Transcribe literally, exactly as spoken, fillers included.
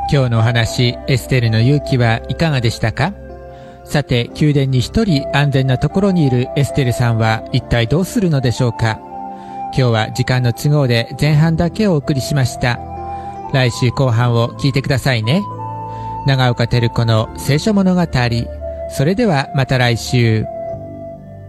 今日のお話、エステルの勇気はいかがでしたか？さて、宮殿に一人安全なところにいるエステルさんは一体どうするのでしょうか？今日は時間の都合で前半だけをお送りしました。来週後半を聞いてくださいね。長岡照子の聖書物語。それではまた来週。